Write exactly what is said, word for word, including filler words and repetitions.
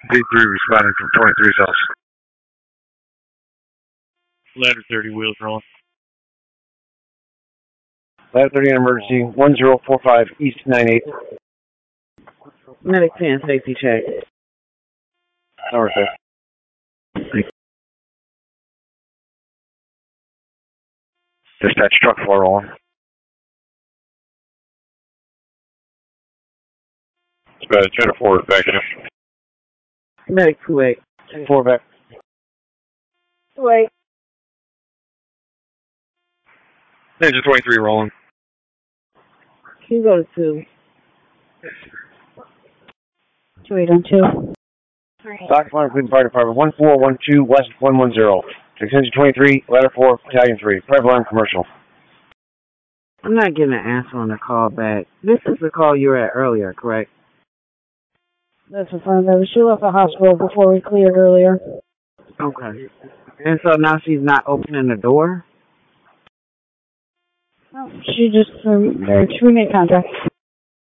D three responding from twenty-three South. Ladder thirty, wheels rolling. Ladder thirty in emergency, one zero four five East nine eight. Medic ten, safety check. Number six. Dispatch truck four rolling. Dispatch ten four back in. Medic two eight. Four back. two eight. Engine twenty-three rolling. Can you go to two? two eight on two. Stock Fire Cleveland Fire Department one four one two West one one zero. Extension twenty-three, ladder four, battalion three. Private alarm commercial. I'm not getting an answer on the call back. This is the call you were at earlier, correct? That's affirmative. She left the hospital before we cleared earlier. Okay. And so now she's not opening the door? No, she just, um, she made contact.